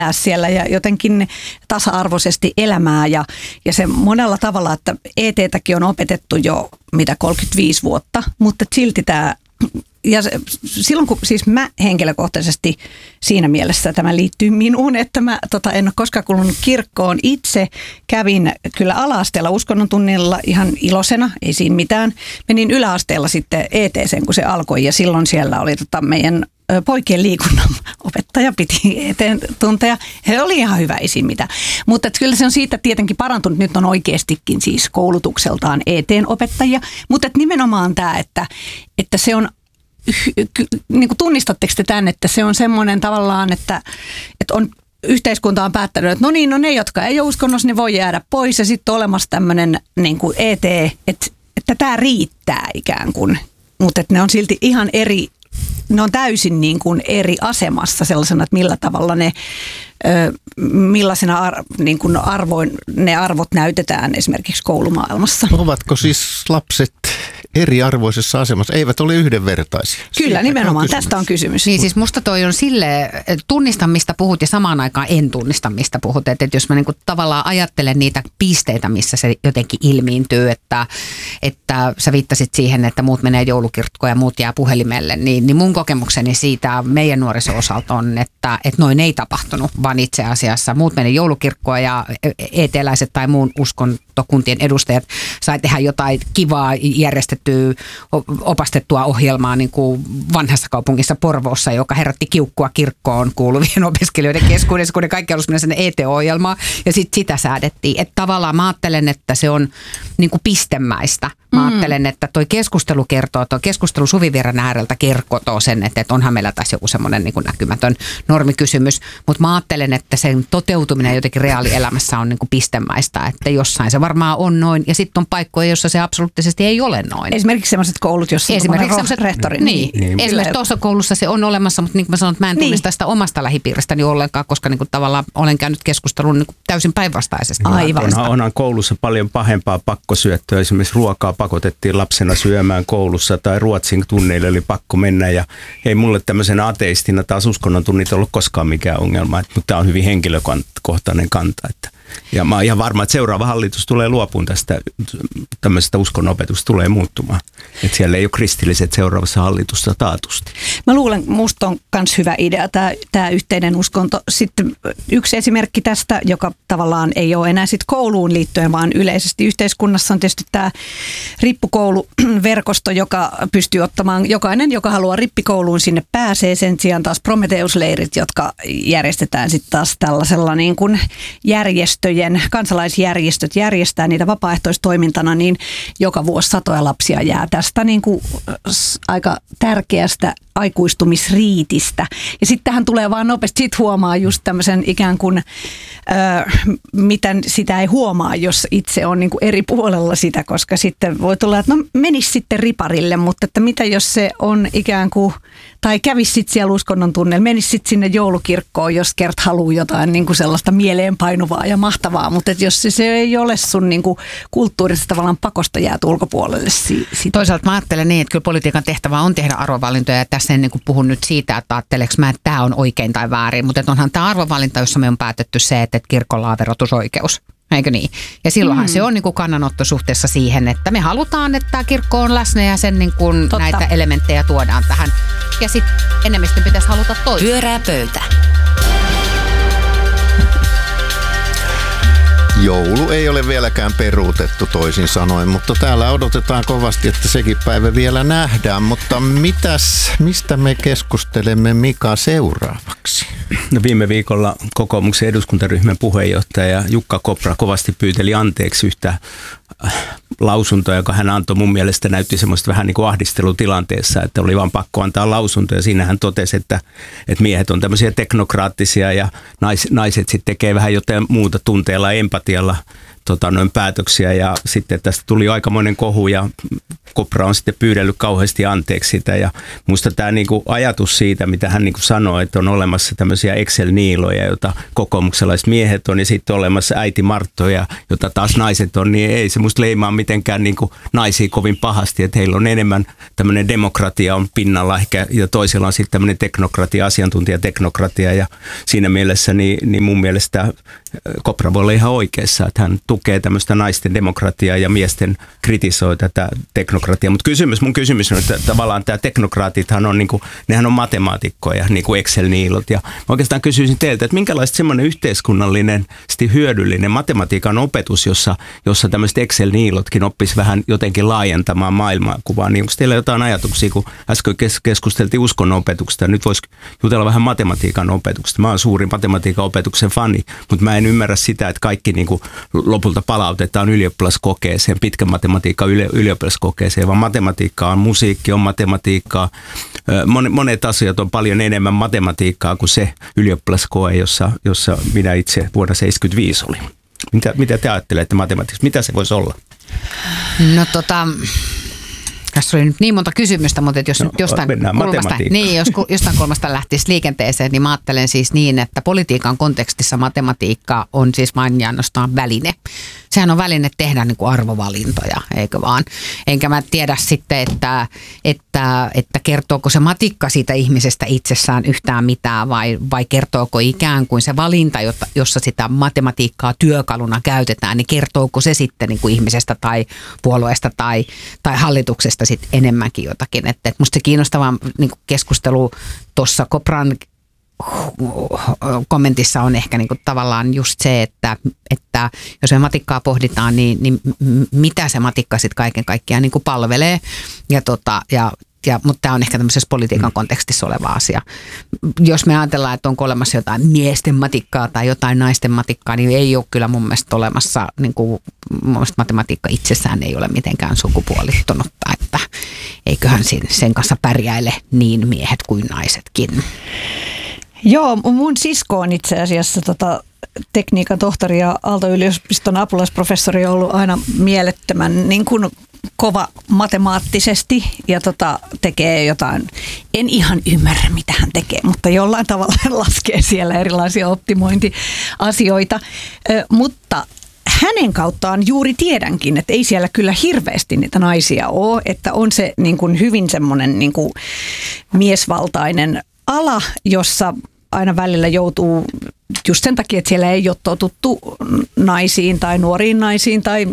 siellä ja jotenkin tasa-arvoisesti elämää ja se monella tavalla, että ET:täkin on opetettu jo 35 vuotta, mutta silti tämä, ja silloin kun siis mä henkilökohtaisesti siinä mielessä tämä liittyy minuun, että mä en ole koskaan kuulunut kirkkoon. Itse kävin kyllä ala-asteella uskonnon tunnilla ihan iloisena, ei siinä mitään. Menin yläasteella sitten ET:seen, kun se alkoi ja silloin siellä oli meidän poikien liikunnan opettaja piti ET-tunteja. He oli ihan hyvä, ei siinä mitään. Mutta kyllä se on siitä tietenkin parantunut. Nyt on oikeastikin siis koulutukseltaan ET-opettajia. Mutta nimenomaan tämä, että se on, niin kuin tunnistatteko te tämän, että se on semmoinen tavallaan, että on yhteiskunta on päättänyt, että no ne, jotka ei ole uskonnossa, ne voi jäädä pois. Ja sitten on olemassa tämmöinen niin kuin ET, että tämä riittää ikään kuin. Mutta ne on silti ihan eri. Ne on täysin niin kuin eri asemassa sellaisena, että millä tavalla millaisena niin kuin ne arvot näytetään esimerkiksi koulumaailmassa. Ovatko siis lapset eriarvoisessa asemassa? Eivät ole yhdenvertaisia. Kyllä, nimenomaan. Tästä on kysymys. Niin siis musta toi on silleen, tunnistan mistä puhut ja samaan aikaan en tunnista mistä puhut. Että jos mä niinku tavallaan ajattelen niitä pisteitä, missä se jotenkin ilmiintyy, että sä viittasit siihen, että muut menee joulukirkkoon ja muut jää puhelimelle, niin mun kokemukseni siitä meidän nuorison osalta on, että noin ei tapahtunut, vaan itse asiassa muut menee joulukirkkoon ja eteläiset tai muun uskontokuntien edustajat sai tehdä jotain kivaa järjestettyä opastettua ohjelmaa niin kuin vanhassa kaupungissa Porvoossa, joka herätti kiukkua kirkkoon kuuluvien opiskelijoiden keskuudessa, kun ne kaikki halusivat mennä sinne ET-ohjelmaan ja sitten sitä säädettiin. Että tavallaan mä ajattelen, että se on niin kuin pistemäistä. Mä ajattelen, että toi keskustelu Suvivirran ääreltä kertoo sen, että onhan meillä tässä joku semmoinen niin kuin näkymätön normikysymys, mutta mä ajattelen, että sen toteutuminen jotenkin reaalielämässä on niin kuin pistemäistä, että jossain se varmaan on noin ja sitten on paikkoja, jossa se absoluuttisesti ei ole noin. Esimerkiksi sellaiset koulut, jossa on rehtori. Niin. Esimerkiksi tuossa koulussa se on olemassa, mutta niin kuin mä sanon, että mä en tunnista sitä omasta lähipiiristäni ollenkaan, koska niin kuin tavallaan olen käynyt keskustelun niin kuin täysin päinvastaisesti. Aivan. Onhan koulussa paljon pahempaa pakkosyöttöä. Esimerkiksi ruokaa pakotettiin lapsena syömään koulussa tai Ruotsin tunneille oli pakko mennä. Ja ei mulle tämmöisenä ateistina taas uskonnon tunnit ollut koskaan mikään ongelma, mutta tämä on hyvin henkilökohtainen kanta. Ja mä oon ihan varma, että seuraava hallitus tulee luopuun tästä tämmöisestä uskonnonopetusta, tulee muuttumaan. Että siellä ei ole kristilliset seuraavassa hallitusta taatusti. Mä luulen, musta on myös hyvä idea tämä yhteinen uskonto. Sitten yksi esimerkki tästä, joka tavallaan ei ole enää sit kouluun liittyen, vaan yleisesti yhteiskunnassa on tietysti tämä rippukouluverkosto, joka pystyy ottamaan jokainen, joka haluaa rippikouluun, sinne pääsee. Sen sijaan taas Prometheus-leirit, jotka järjestetään sitten taas tällaisella niin kuin kansalaisjärjestöt järjestää niitä vapaaehtoistoimintana, niin joka vuosi satoja lapsia jää tästä niin kuin aika tärkeästä aikuistumisriitistä. Ja sitten tähän tulee vaan nopeasti, sit huomaa just tämmöisen ikään kuin, miten sitä ei huomaa, jos itse on niin kuin eri puolella sitä, koska sitten voi tulla, että no menisi sitten riparille, mutta että mitä jos se on ikään kuin, tai kävisi sitten siellä uskonnon tunnella, menisi sitten sinne joulukirkkoon, jos kert haluaa jotain niin kuin sellaista mieleenpainuvaa ja mahtavaa, mutta että jos se ei ole sun niin kuin kulttuurista tavallaan pakosta jäät ulkopuolelle. Toisaalta mä ajattelen niin, että kyllä politiikan tehtävä on tehdä arvovalintoja ja tässä en niin kuin puhu nyt siitä, että ajatteleks mä, että tämä on oikein tai väärin, mutta onhan tämä arvovalinta, jossa me on päätetty se, että kirkolla on verotusoikeus. Eikö niin? Ja silloinhan se on niin kuin kannanotto suhteessa siihen, että me halutaan, että kirkko on läsnä ja sen niin kuin näitä elementtejä tuodaan tähän. Ja sitten enemmistön pitäisi haluta toista. Pyörää pöytä. Joulu ei ole vieläkään peruutettu toisin sanoen, mutta täällä odotetaan kovasti, että sekin päivä vielä nähdään. Mutta mistä me keskustelemme, Mika, seuraavaksi? No viime viikolla kokoomuksen eduskuntaryhmän puheenjohtaja Jukka Kopra kovasti pyyteli anteeksi yhtä lausuntoa, joka hän antoi. Mun mielestä näytti semmoista vähän niin kuin ahdistelutilanteessa, että oli vaan pakko antaa lausunto. Ja siinä hän totesi, että miehet on tämmöisiä teknokraattisia ja naiset sitten tekee vähän jotain muuta tunteella ja empatialla päätöksiä ja sitten tästä tuli aikamoinen kohu ja Kopra on sitten pyydellyt kauheasti anteeksi sitä ja musta tämä niinku ajatus siitä, mitä hän niinku sanoi, että on olemassa tämmöisiä Excel-niiloja, joita kokoomukselaiset miehet on ja sitten on olemassa äiti Marttoja, jota taas naiset on, niin ei se musta leimaa mitenkään niinku naisia kovin pahasti, että heillä on enemmän tämmöinen demokratia on pinnalla ehkä ja toisella on sitten tämmöinen teknokratia, asiantuntijateknokratia ja siinä mielessä niin mun mielestä Kopra voi olla ihan oikeassa, että hän tukee tämmöistä naisten demokratiaa ja miesten kritisoi tätä teknokratiaa. Mutta mun kysymys on, että tavallaan tämä teknokraatithan on, niinku, nehän on matemaatikkoja, niin kuin Excel-niilot. Ja mä oikeastaan kysyisin teiltä, että minkälaista semmoinen yhteiskunnallinen, hyödyllinen matematiikan opetus, jossa tämmöiset Excel-niilotkin oppisi vähän jotenkin laajentamaan maailmankuvaa. Niin onko teillä jotain ajatuksia, kun äsken keskusteltiin uskonnon opetuksesta, nyt voisi jutella vähän matematiikan opetuksesta. Mä oon suuri matematiikan opetuksen fani, mutta mä en ymmärrä sitä, että kaikki niin kuin lopulta palautetaan ylioppilaskokeeseen, pitkän matematiikan ylioppilaskokeeseen, vaan matematiikka on musiikki, on matematiikkaa. Monet asiat on paljon enemmän matematiikkaa kuin se ylioppilaskoe, jossa minä itse vuonna 1975 olin. Mitä te ajattelette matematiikasta? Mitä se voisi olla? No tässä oli nyt niin monta kysymystä, mutta jos nyt jostain kulmasta lähtisi liikenteeseen, niin mä ajattelen siis niin, että politiikan kontekstissa matematiikka on siis vain ja ainoastaan väline. Sehän on väline tehdä niin kuin arvovalintoja, eikö vaan? Enkä mä tiedä sitten, että kertooko se matikka siitä ihmisestä itsessään yhtään mitään vai kertooko ikään kuin se valinta, jossa sitä matematiikkaa työkaluna käytetään, niin kertooko se sitten niin kuin ihmisestä tai puolueesta tai hallituksesta sitten enemmänkin jotakin. Että musta se kiinnostava niin kuin keskustelu tuossa Kopran kommentissa on ehkä niin kuin tavallaan just se, että jos me matikkaa pohditaan, niin mitä se matikka sitten kaiken kaikkiaan niin kuin palvelee. Mutta tämä on ehkä tämmöisessä politiikan kontekstissa oleva asia. Jos me ajatellaan, että onko olemassa jotain miesten matikkaa tai jotain naisten matikkaa, niin ei ole kyllä mun mielestä olemassa, niin kuin, mun mielestä matematiikka itsessään ei ole mitenkään sukupuolittunutta, että eiköhän sen kanssa pärjäile niin miehet kuin naisetkin. Joo, mun sisko on itse asiassa tekniikan tohtori ja Aalto-yliopiston apulaisprofessori on ollut aina mielettömän niin kuin kova matemaattisesti ja tekee jotain, en ihan ymmärrä mitä hän tekee, mutta jollain tavalla hän laskee siellä erilaisia optimointiasioita, mutta hänen kauttaan juuri tiedänkin, että ei siellä kyllä hirveästi niitä naisia ole, että on se niin kuin hyvin semmoinen niin kuin miesvaltainen ala, jossa aina välillä joutuu just sen takia, että siellä ei ole totuttu naisiin tai nuoriin naisiin tai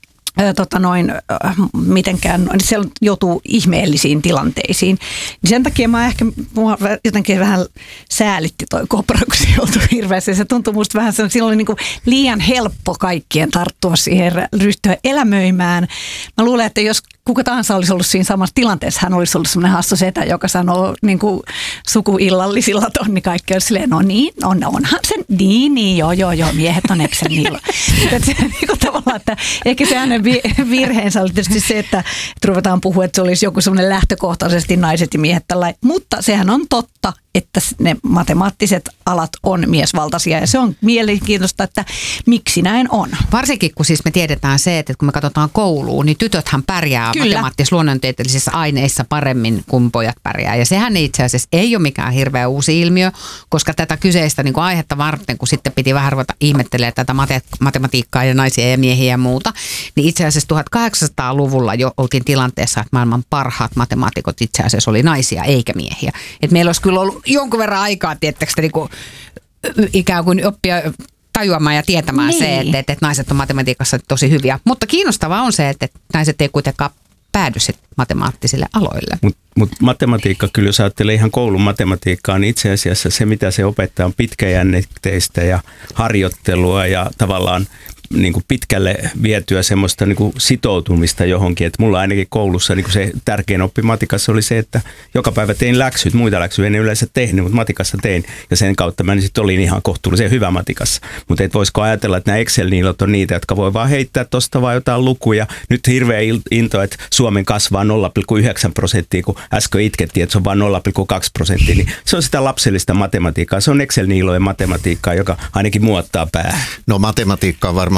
mitenkään, niin siellä joutuu ihmeellisiin tilanteisiin. Niin sen takia mua jotenkin vähän säälitti toi Kopra, kun se joutui hirveästi. Se tuntui musta vähän silloin oli niin kuin liian helppo kaikkien tarttua siihen, ryhtyä elämöimään. Mä luulen, että jos kuka tahansa olisi ollut siinä samassa tilanteessa, hän olisi ollut semmoinen hassu setä, joka sanoo niin kuin sukuillallisilla tonni kaikkea. Silleen, no niin, onhan se, niin, joo, miehet on Excel-niillä. Niin tavallaan, että ehkä se hänen virheensä oli tietysti se, että ruvetaan puhua, että se olisi joku semmoinen lähtökohtaisesti naiset ja miehet tällainen. Mutta sehän on totta, että ne matemaattiset alat on miesvaltaisia ja se on mielenkiintoista, että miksi näin on. Varsinkin kun siis me tiedetään se, että kun me katsotaan kouluun, niin tytöthän pärjää matemaattisissa luonnontieteellisissä aineissa paremmin kuin pojat pärjää. Ja sehän itse asiassa ei ole mikään hirveä uusi ilmiö, koska tätä kyseistä niin kuin aihetta varten, kun sitten piti vähän ruveta ihmettelemään tätä matematiikkaa ja naisia ja miehiä ja muuta, niin itse asiassa 1800-luvulla jo oltiin tilanteessa, että maailman parhaat matemaatikot itse asiassa oli naisia eikä miehiä. Et meillä olisi kyllä ollut jonkun verran aikaa, tiettäkö te, niin kuin, ikään kuin oppia tajuamaan ja tietämään niin. Se, että naiset on matematiikassa tosi hyviä. Mutta kiinnostavaa on se, että naiset ei kuitenkaan päädy matemaattisille aloille. Mutta matematiikka, kyllä jos ajattelee ihan koulun matematiikkaa, niin itse asiassa se, mitä se opettaa, on pitkäjännitteistä ja harjoittelua ja tavallaan niin kuin pitkälle vietyä semmoista niin kuin sitoutumista johonkin. Et mulla ainakin koulussa niin kuin se tärkein oppi matikassa oli se, että joka päivä tein läksyt. Muita läksyjä en yleensä tehnyt, mutta matikassa tein. Ja sen kautta mä sitten olin ihan kohtuullisen hyvä matikassa. Mutta et voisiko ajatella, että nämä Excel-niilot on niitä, jotka voi vaan heittää tuosta vaan jotain lukuja. Nyt hirveä into, että Suomen kasvaa 0,9%, kun äsken itkettiin, että se on vain 0,2%. Niin se on sitä lapsellista matematiikkaa. Se on Excel-niilojen matematiikkaa, joka ainakin muottaa päähän. No matematiikka on varmaan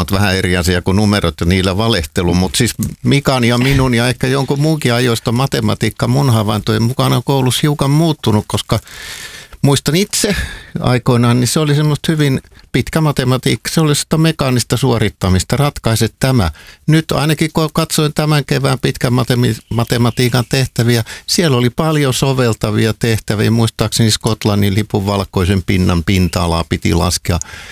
lukemat vähän eri asia kuin numerot ja niillä valehtelu, mutta siis Mikan ja minun ja ehkä jonkun muunkin ajoista matematiikka mun havaintojen mukana on koulussa hiukan muuttunut, koska muistan itse aikoinaan, niin se oli semmoista hyvin pitkä matematiikka, se oli sitä mekaanista suorittamista, ratkaise tämä. Nyt ainakin kun katsoin tämän kevään pitkän matematiikan tehtäviä, siellä oli paljon soveltavia tehtäviä. Muistaakseni Skotlannin lipun valkoisen pinnan pinta-alaa piti laskea